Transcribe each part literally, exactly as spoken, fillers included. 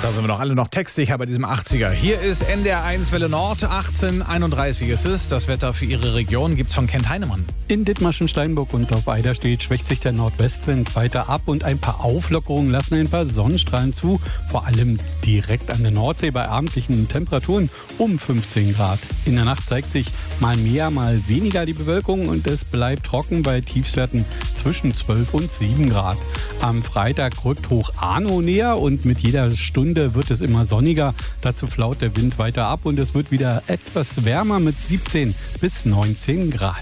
Da sind wir doch alle noch textsicher bei diesem achtziger. Hier ist N D R eins Welle Nord, achtzehn Uhr einunddreißig ist es. Das Wetter für Ihre Region gibt's von Kent Heinemann. In Dithmarschen, Steinburg und auf Eiderstedt schwächt sich der Nordwestwind weiter ab und ein paar Auflockerungen lassen ein paar Sonnenstrahlen zu. Vor allem direkt an der Nordsee bei abendlichen Temperaturen um fünfzehn Grad. In der Nacht zeigt sich mal mehr, mal weniger die Bewölkung und es bleibt trocken bei Tiefstwerten zwischen zwölf und sieben Grad. Am Freitag rückt Hoch Arno näher und mit jeder Stunde wird es immer sonniger. Dazu flaut der Wind weiter ab und es wird wieder etwas wärmer mit siebzehn bis neunzehn Grad.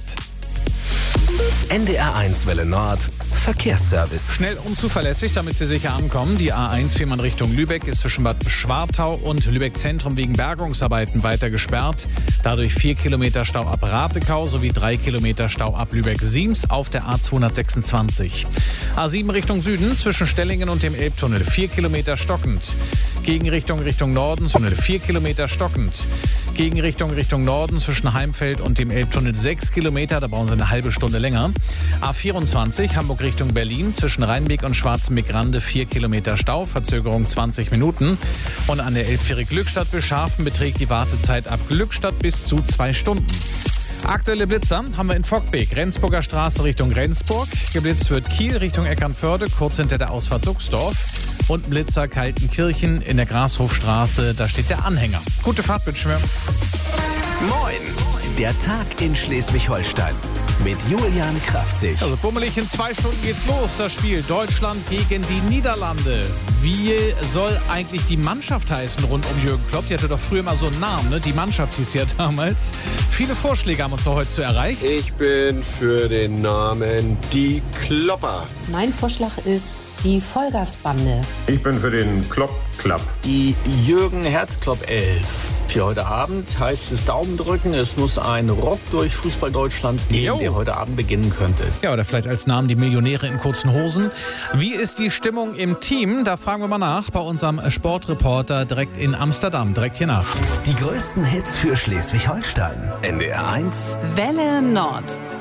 N D R eins Welle Nord Verkehrsservice. Schnell und zuverlässig, damit Sie sicher ankommen. Die A eins Fehmarn Richtung Lübeck ist zwischen Bad Schwartau und Lübeck Zentrum wegen Bergungsarbeiten weiter gesperrt. Dadurch vier Kilometer Stau ab Ratekau sowie drei Kilometer Stau ab Lübeck-Siems auf der A zweihundertsechsundzwanzig. A sieben Richtung Süden zwischen Stellingen und dem Elbtunnel vier Kilometer stockend. Gegenrichtung Richtung Norden Tunnel vier Kilometer stockend. Gegenrichtung Richtung Norden zwischen Heimfeld und dem Elbtunnel sechs Kilometer, da brauchen Sie eine halbe Stunde länger. A vierundzwanzig Hamburg Richtung Berlin zwischen Rheinbeek und Schwarzenbeck-Rande vier Kilometer Stau, Verzögerung zwanzig Minuten. Und an der Elbfähre Glückstadt bis Scharfen beträgt die Wartezeit ab Glückstadt bis zu zwei Stunden. Aktuelle Blitzer haben wir in Vockbeek, Rendsburger Straße Richtung Rendsburg. Geblitzt wird Kiel Richtung Eckernförde, kurz hinter der Ausfahrt Suchsdorf. Und Blitzer Kaltenkirchen in der Grashofstraße, da steht der Anhänger. Gute Fahrt, Bildschirm. Moin, der Tag in Schleswig-Holstein mit Julian Kraftzig. Also bummelig, in zwei Stunden geht's los, das Spiel Deutschland gegen die Niederlande. Wie soll eigentlich die Mannschaft heißen rund um Jürgen Klopp? Die hatte doch früher mal so einen Namen, ne? Die Mannschaft hieß ja damals. Viele Vorschläge haben uns doch heute zu erreicht. Ich bin für den Namen Die Klopper. Mein Vorschlag ist die Vollgasbande. Ich bin für den Klopp Club. Die Jürgen Herzklopp elf. Für heute Abend heißt es Daumen drücken. Es muss ein Rock durch Fußball Deutschland gehen, Jo. der heute Abend beginnen könnte. Ja, oder vielleicht als Namen die Millionäre in kurzen Hosen. Wie ist die Stimmung im Team? Da fragen wir mal nach bei unserem Sportreporter direkt in Amsterdam, direkt hier nach. Die größten Hits für Schleswig-Holstein. N D R eins Welle Nord.